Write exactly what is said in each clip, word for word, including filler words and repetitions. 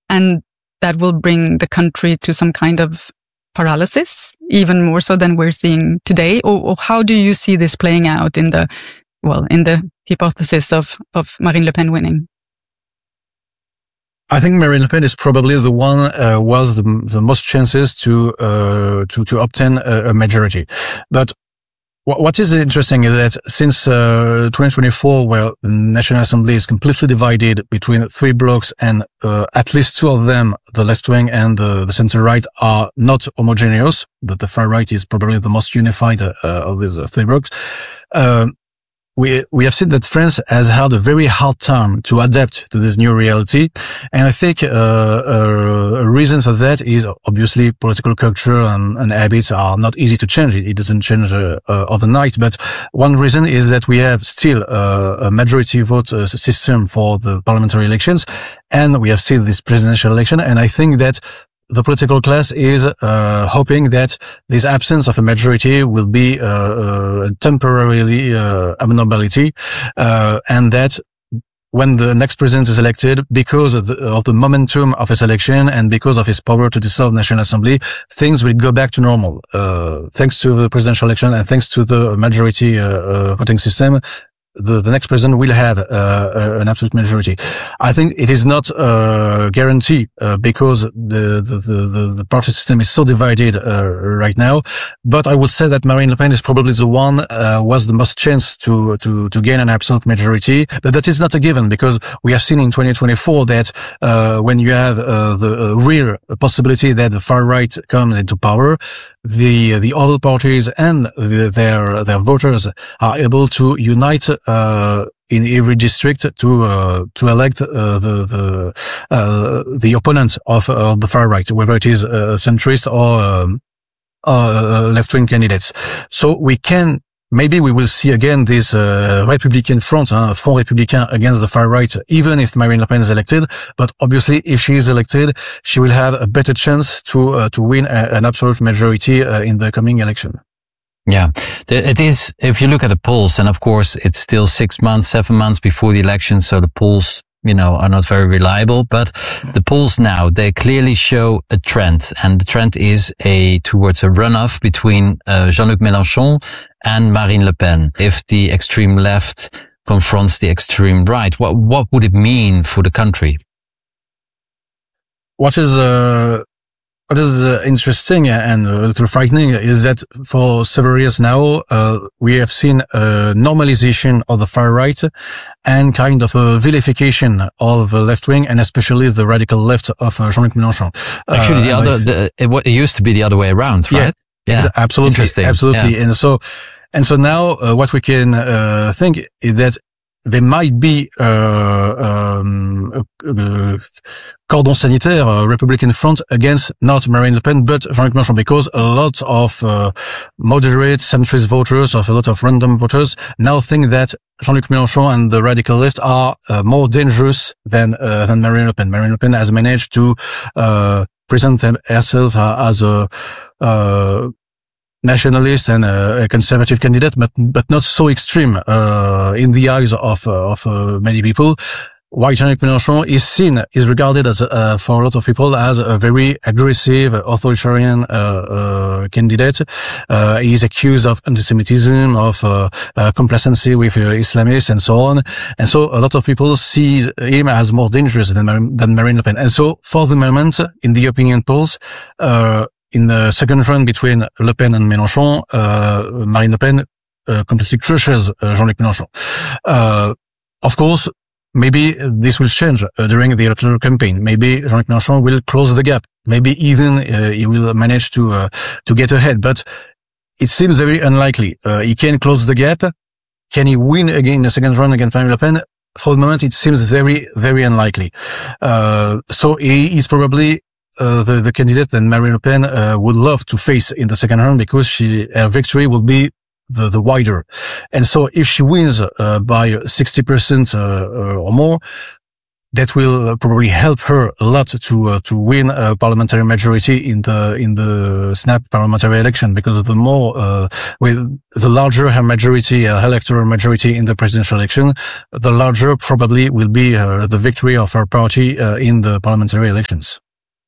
and that will bring the country to some kind of paralysis, even more so than we're seeing today? Or, or how do you see this playing out in the, well, in the hypothesis of, of Marine Le Pen winning? I think Marine Le Pen is probably the one uh, was the, the most chances to uh, to to obtain a, a majority. But what, what is interesting is that since uh, twenty twenty-four, where the National Assembly is completely divided between three blocks, and uh, at least two of them, the left wing and the, the center right, are not homogeneous. But the far right is probably the most unified uh, of these uh, three blocks. Uh, We, we have seen that France has had a very hard time to adapt to this new reality. And I think, uh, uh, a reason for that is obviously political culture and, and habits are not easy to change. It, it doesn't change, uh, uh, overnight. But one reason is that we have still uh, a majority vote uh, system for the parliamentary elections. And we have seen this presidential election. And I think that the political class is uh, hoping that this absence of a majority will be uh, uh, temporarily uh, abnormality, uh, and that when the next president is elected, because of the, of the momentum of his election and because of his power to dissolve National Assembly, things will go back to normal. Uh, thanks to the presidential election and thanks to the majority uh, uh, voting system, The, the next president will have uh, an absolute majority. I think it is not a guarantee uh, because the, the the the party system is so divided uh, right now. But I would say that Marine Le Pen is probably the one uh, was the most chance to to to gain an absolute majority. But that is not a given, because we have seen in twenty twenty-four that uh, when you have uh, the uh, real possibility that the far right comes into power, the the other parties and the, their their voters are able to unite uh in every district to uh to elect uh, the the uh the opponent of uh, the far right, whether it is uh, centrist or um, uh, left-wing candidates. So we can maybe we will see again this uh, Republican front, uh, Front Républicain against the far right, even if Marine Le Pen is elected. But obviously, if she is elected, she will have a better chance to uh, to win a, an absolute majority uh, in the coming election. Yeah, it is. If you look at the polls, and of course, it's still six months, seven months before the election, so the polls, you know, are not very reliable. But the polls now, they clearly show a trend, and the trend is a towards a runoff between uh, Jean-Luc Mélenchon and Marine Le Pen. If the extreme left confronts the extreme right, what what would it mean for the country? What is uh What is uh, interesting and a little frightening is that for several years now, uh, we have seen a normalization of the far right and kind of a vilification of the left wing, and especially the radical left of uh, Jean-Luc Mélenchon. Actually, the uh, other, the, it, it used to be the other way around, right? Yeah, yeah. Absolutely. Interesting. Absolutely. Yeah. And so, and so now, uh, what we can, uh, think is that there might be uh, um, a, a cordon sanitaire, a Republican front against not Marine Le Pen but Jean-Luc Mélenchon, because a lot of uh, moderate centrist voters, of a lot of random voters, now think that Jean-Luc Mélenchon and the radical left are uh, more dangerous than uh, than Marine Le Pen. Marine Le Pen has managed to uh, present herself uh, as a uh, nationalist and uh, a conservative candidate, but but not so extreme uh, in the eyes of uh, of uh, many people. While Jean-Luc Mélenchon is seen, is regarded as uh, for a lot of people as a very aggressive, authoritarian uh, uh, candidate. Uh, he is accused of anti-Semitism, of uh, uh, complacency with uh, Islamists, and so on. And so a lot of people see him as more dangerous than Mar- than Marine Le Pen. And so for the moment, in the opinion polls, uh, in the second round between Le Pen and Mélenchon, uh, Marine Le Pen uh, completely crushes uh, Jean-Luc Mélenchon. Uh, of course, maybe this will change uh, during the electoral campaign. Maybe Jean-Luc Mélenchon will close the gap. Maybe even uh, he will manage to uh, to get ahead. But it seems very unlikely. Uh, he can close the gap. Can he win again in the second round against Marine Le Pen? For the moment, it seems very, very unlikely. Uh, so he is probably Uh, the, the candidate that Marine Le Pen uh, would love to face in the second round, because she, her victory will be the, the wider. And so if she wins uh, by sixty percent uh, or more, that will probably help her a lot to uh, to win a parliamentary majority in the in the snap parliamentary election, because the more uh, with the larger her majority, uh, electoral majority in the presidential election, the larger probably will be uh, the victory of her party uh, in the parliamentary elections.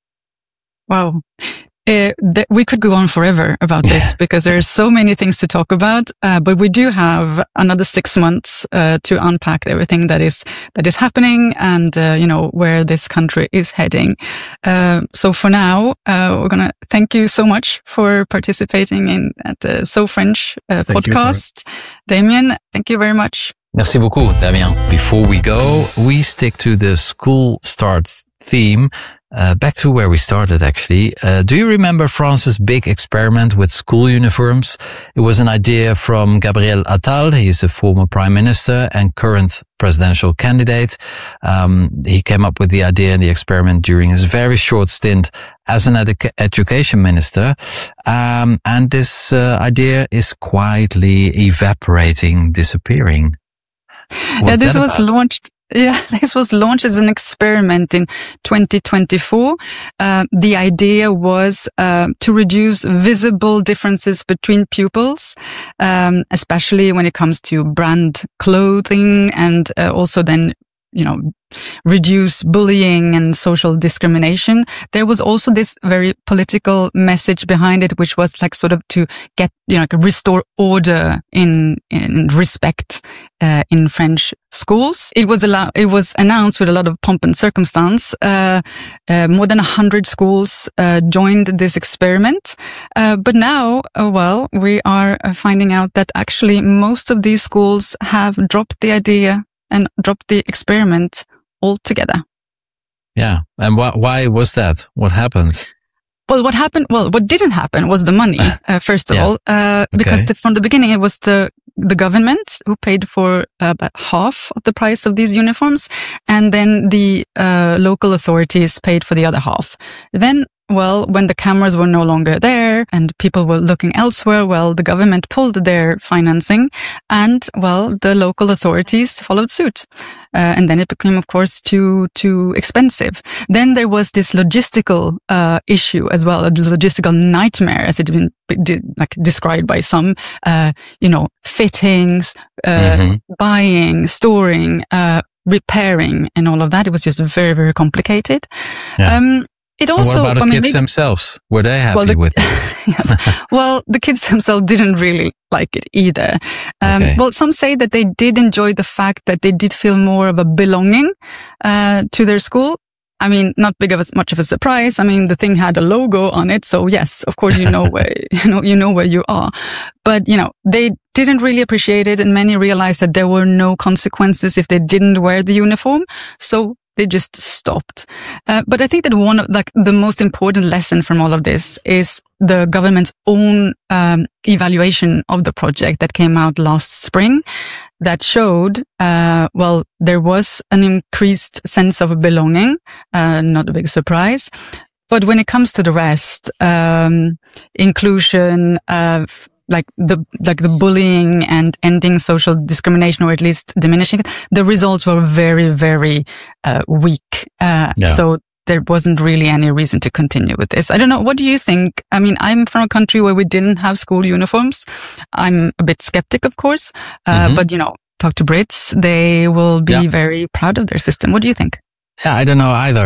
Wow. Uh, th- we could go on forever about this because there's so many things to talk about. Uh, but we do have another six months uh, to unpack everything that is that is happening and uh, you know where this country is heading. Uh, so for now, uh, we're gonna thank you so much for participating in at the So French uh, podcast, Damien. Thank you very much. Merci beaucoup, Damien. Before we go, we stick to the school starts theme. Uh, back to where we started, actually. Uh, do you remember France's big experiment with school uniforms? It was an idea from Gabriel Attal. He is a former prime minister and current presidential candidate. Um, he came up with the idea and the experiment during his very short stint as an edu- education minister. Um, and this uh, idea is quietly evaporating, disappearing. What's yeah, this that was about? launched. Yeah, this was launched as an experiment in twenty twenty-four. Uh, the idea was uh, to reduce visible differences between pupils, um, especially when it comes to brand clothing, and uh, also then, you know, reduce bullying and social discrimination. There was also this very political message behind it, which was like sort of to get, you know, like restore order in, in respect, uh, in French schools. It was allow- it was announced with a lot of pomp and circumstance. Uh, uh, more than a hundred schools, uh, joined this experiment. Uh, but now, uh, well, we are finding out that actually most of these schools have dropped the idea and dropped the experiment altogether. Yeah. And wh- why was that? What happened? Well, what happened? Well, what didn't happen was the money, uh, first of yeah. all, uh, because okay. the, from the beginning it was the, the government who paid for uh, about half of the price of these uniforms. And then the, uh, local authorities paid for the other half. Then, well, when the cameras were no longer there and people were looking elsewhere, well, the government pulled their financing and, well, the local authorities followed suit. Uh, and then it became, of course, too, too expensive. Then there was this logistical, uh, issue as well, a logistical nightmare, as it had been de- like described by some, uh, you know, fittings, uh, mm-hmm. buying, storing, uh, repairing and all of that. It was just very, very complicated. Yeah. Um, It also, and what about the I mean, kids they, themselves? Were they happy well, the, with it? yeah. Well, the kids themselves didn't really like it either. Um, okay. Well, some say that they did enjoy the fact that they did feel more of a belonging uh, to their school. I mean, not big of a, much of a surprise. I mean, the thing had a logo on it, so yes, of course, you know where you know you know where you are. But you know, they didn't really appreciate it, and many realized that there were no consequences if they didn't wear the uniform. So they just stopped. Uh, but I think that one of like the most important lesson from all of this is the government's own um, evaluation of the project that came out last spring that showed, uh, well, there was an increased sense of belonging, uh, not a big surprise. But when it comes to the rest, um, inclusion, uh, like the, like the bullying and ending social discrimination, or at least diminishing it, the results were very, very, uh, weak. Uh, yeah. so there wasn't really any reason to continue with this. I don't know. What do you think? I mean, I'm from a country where we didn't have school uniforms. I'm a bit skeptic, of course. Uh, mm-hmm. but you know, talk to Brits. They will be yeah. very proud of their system. What do you think? Yeah, I don't know either.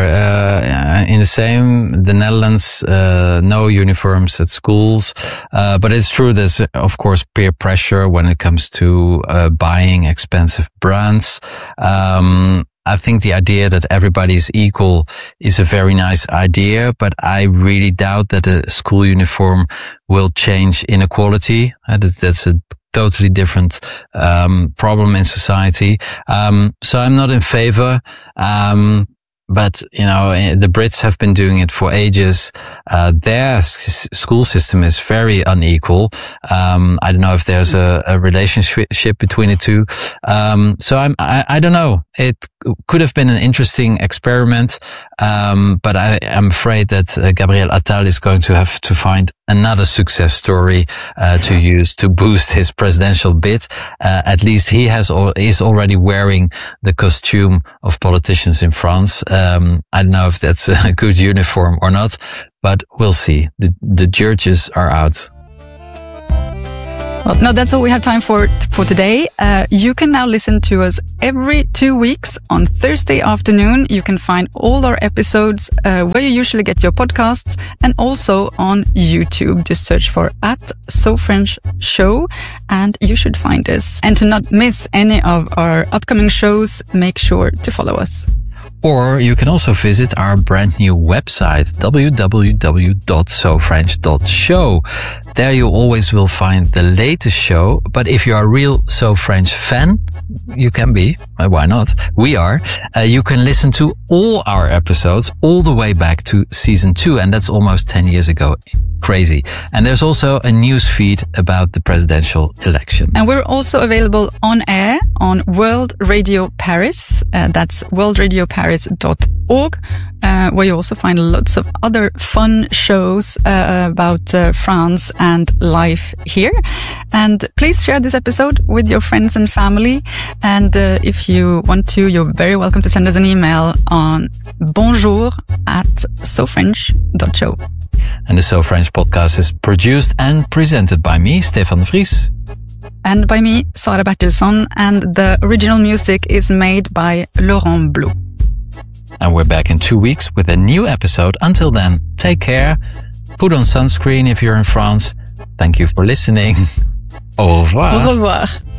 Uh, in the same, the Netherlands, uh, no uniforms at schools. Uh, but it's true, there's, of course, peer pressure when it comes to, uh, buying expensive brands. Um, I think the idea that everybody is equal is a very nice idea, but I really doubt that a school uniform will change inequality. Uh, that's, that's a totally different um problem in society. Um so I'm not in favor. Um but you know, the Brits have been doing it for ages. Uh their s- school system is very unequal. Um I don't know if there's a, a relationship between the two. Um so I'm I, I don't know. It could have been an interesting experiment. Um but I am afraid that uh, Gabriel Attal is going to have to find another success story uh, to use to boost his presidential bid. Uh, at least he has or is already wearing the costume of politicians in France. Um, I don't know if that's a good uniform or not, but we'll see. The, the judges are out. Well, no, that's all we have time for for today. Uh, you can now listen to us every two weeks on Thursday afternoon. You can find all our episodes uh, where you usually get your podcasts and also on YouTube. Just search for at So French Show and you should find us. And to not miss any of our upcoming shows, make sure to follow us. Or you can also visit our brand new website, w w w dot so french dot show. There you always will find the latest show. But if you are a real So French fan, you can be. Why not? We are. Uh, you can listen to all our episodes all the way back to season two. And that's almost ten years ago. Crazy. And there's also a news feed about the presidential election. And we're also available on air on World Radio Paris. Uh, that's world radio paris dot org, uh, where you also find lots of other fun shows uh, about uh, France and life here. And please share this episode with your friends and family. And uh, if you want to, you're very welcome to send us an email on bonjour at so french dot show. And the So French podcast is produced and presented by me, Stefan de Vries. And by me, Sara Bertilsson. And the original music is made by Laurent Blou. And we're back in two weeks with a new episode. Until then, take care. Put on sunscreen if you're in France. Thank you for listening. Au revoir. Au revoir.